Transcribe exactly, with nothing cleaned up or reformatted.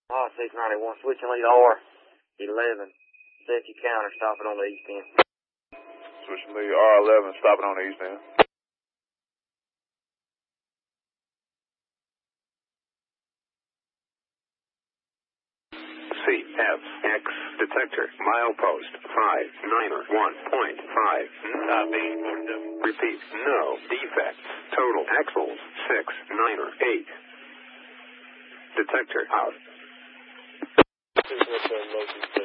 Oh, six ninety-one, switching lead R eleven. Set your counter, stopping on the east end. Switching lead R eleven, stopping on the east end. C F X detector milepost five niner one point five. Copy. Repeat, no defects. Total axles six niner eight. Detector out.